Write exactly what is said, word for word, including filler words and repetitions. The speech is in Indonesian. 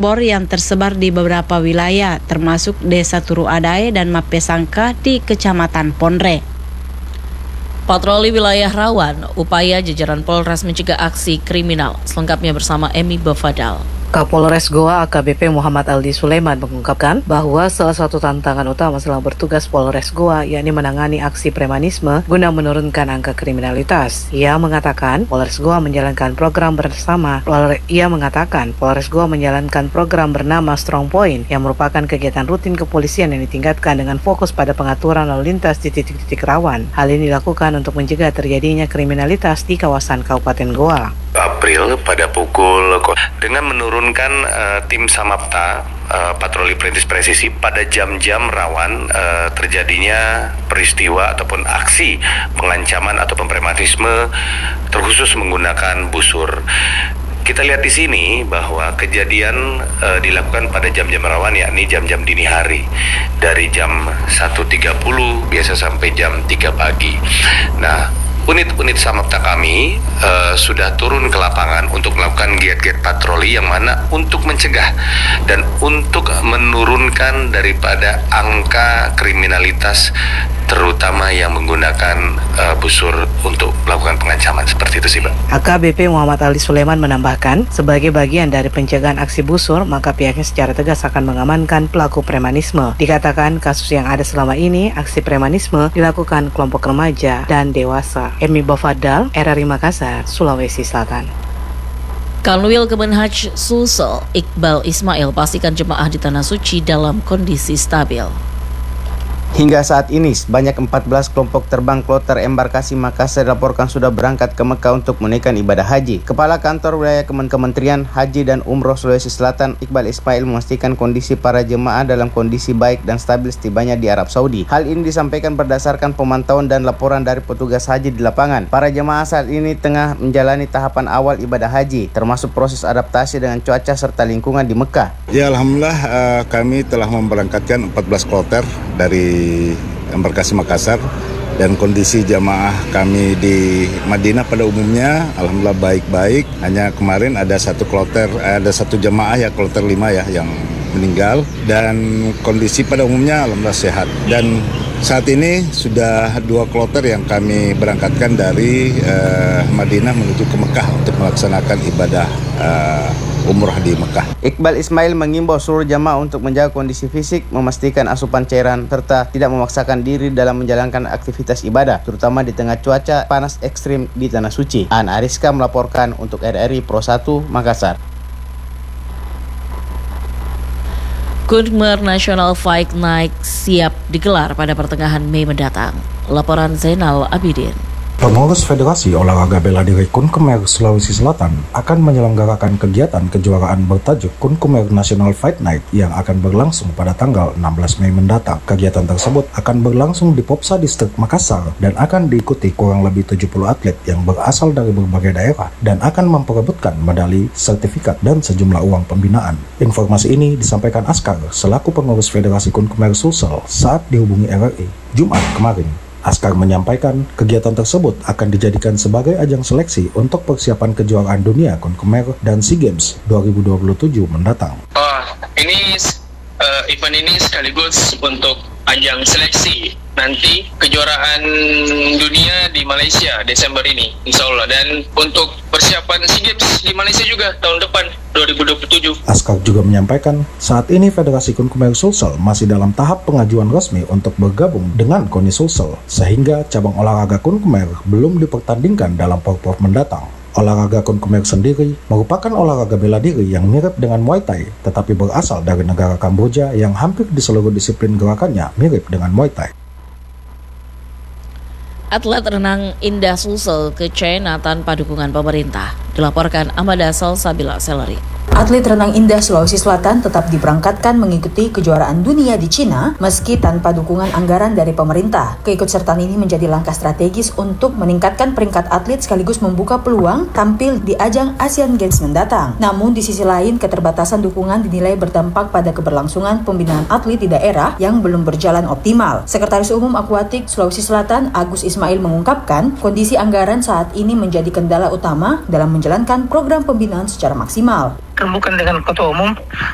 obor yang tersebar di beberapa wilayah, termasuk Desa Turu Adae dan Mapesangka di Kecamatan Ponre. Patroli wilayah rawan, upaya jajaran Polres mencegah aksi kriminal. Selengkapnya bersama Emi Bafadal. Kapolres Goa A K B P Muhammad Aldi Sulaiman mengungkapkan bahwa salah satu tantangan utama selama bertugas Polres Goa yakni menangani aksi premanisme guna menurunkan angka kriminalitas. Ia mengatakan Polres Goa menjalankan program bersama. Ia mengatakan Polres Goa menjalankan program bernama Strong Point yang merupakan kegiatan rutin kepolisian yang ditingkatkan dengan fokus pada pengaturan lalu lintas di titik-titik rawan. Hal ini dilakukan untuk mencegah terjadinya kriminalitas di kawasan Kabupaten Goa. April pada pukul dengan menurunkan uh, tim Samapta uh, patroli perintis presisi pada jam-jam rawan uh, terjadinya peristiwa ataupun aksi pengancaman atau premanisme terkhusus menggunakan busur. Kita lihat di sini bahwa kejadian uh, dilakukan pada jam-jam rawan, yakni jam-jam dini hari dari jam satu tiga puluh biasa sampai jam tiga pagi. Nah, unit-unit Samapta kami uh, sudah turun ke lapangan untuk melakukan giat-giat patroli yang mana untuk mencegah dan untuk menurunkan daripada angka kriminalitas terutama yang menggunakan uh, busur untuk melakukan pengancaman seperti itu sih, Pak. A K B P Muhammad Aldi Sulaiman menambahkan, sebagai bagian dari pencegahan aksi busur, maka pihaknya secara tegas akan mengamankan pelaku premanisme. Dikatakan kasus yang ada selama ini, aksi premanisme dilakukan kelompok remaja dan dewasa. Emi Bafadal, R R I Makassar, Sulawesi Selatan. Kanwil Kemenhaj Sulsel, Iqbal Ismail, pastikan jemaah di Tanah Suci dalam kondisi stabil. Hingga saat ini, sebanyak empat belas kelompok terbang kloter embarkasi Makassar dilaporkan sudah berangkat ke Mekah untuk menunaikan ibadah haji. Kepala Kantor Wilayah Kementerian Haji dan Umroh Sulawesi Selatan, Iqbal Ismail, memastikan kondisi para jemaah dalam kondisi baik dan stabil setibanya di Arab Saudi. Hal ini disampaikan berdasarkan pemantauan dan laporan dari petugas haji di lapangan. Para jemaah saat ini tengah menjalani tahapan awal ibadah haji, termasuk proses adaptasi dengan cuaca serta lingkungan di Mekah. Ya, alhamdulillah uh, kami telah memberangkatkan empat belas kloter dari embarkasi Makassar dan kondisi jamaah kami di Madinah pada umumnya alhamdulillah baik-baik. Hanya kemarin ada satu kloter, ada satu jamaah ya kloter lima ya yang meninggal, dan kondisi pada umumnya alhamdulillah sehat. Dan saat ini sudah dua kloter yang kami berangkatkan dari uh, Madinah menuju ke Mekah untuk melaksanakan ibadah uh, umrah di Mekah. Iqbal Ismail mengimbau seluruh jamaah untuk menjaga kondisi fisik, memastikan asupan cairan, serta tidak memaksakan diri dalam menjalankan aktivitas ibadah, terutama di tengah cuaca panas ekstrim di Tanah Suci. An Ariska melaporkan untuk R R I Pro satu Makassar. Kunmer National Fight Night siap digelar pada pertengahan Mei mendatang. Laporan Zainal Abidin. Pengurus Federasi Olahraga Bela Diri Kunkumer Sulawesi Selatan akan menyelenggarakan kegiatan kejuaraan bertajuk Kunkumer National Fight Night yang akan berlangsung pada tanggal enam belas Mei mendatang. Kegiatan tersebut akan berlangsung di Popsa Distrik Makassar dan akan diikuti kurang lebih tujuh puluh atlet yang berasal dari berbagai daerah dan akan memperebutkan medali, sertifikat, dan sejumlah uang pembinaan. Informasi ini disampaikan Askar selaku pengurus Federasi Kunkumer Sulsel saat dihubungi R R I Jumat kemarin. Askar menyampaikan kegiatan tersebut akan dijadikan sebagai ajang seleksi untuk persiapan kejuaraan dunia Kunkumer dan SEA Games dua ribu dua puluh tujuh mendatang. Oh, ini uh, event ini sekaligus untuk ajang seleksi nanti kejuaraan dunia di Malaysia Desember ini, insya Allah. Dan untuk persiapan SEA Games di Malaysia juga tahun depan dua ribu dua puluh tujuh. Askar juga menyampaikan saat ini Federasi Kunkumer Sulsel masih dalam tahap pengajuan resmi untuk bergabung dengan KONI Sulsel, sehingga cabang olahraga Kunkumer belum dipertandingkan dalam Porprov mendatang. Olahraga Kunkumer sendiri merupakan olahraga bela diri yang mirip dengan Muay Thai, tetapi berasal dari negara Kamboja yang hampir di seluruh disiplin gerakannya mirip dengan Muay Thai. Atlet renang Indah Sulsel ke China tanpa dukungan pemerintah. Dilaporkan Amanda Salsabila Seleri. Atlet renang Indah Sulawesi Selatan tetap diberangkatkan mengikuti kejuaraan dunia di Cina meski tanpa dukungan anggaran dari pemerintah. Keikutsertaan ini menjadi langkah strategis untuk meningkatkan peringkat atlet sekaligus membuka peluang tampil di ajang Asian Games mendatang. Namun di sisi lain, keterbatasan dukungan dinilai berdampak pada keberlangsungan pembinaan atlet di daerah yang belum berjalan optimal. Sekretaris Umum Akuatik Sulawesi Selatan Agus Ismail mengungkapkan kondisi anggaran saat ini menjadi kendala utama dalam menjalankan program pembinaan secara maksimal. Bukan dengan ketua umum,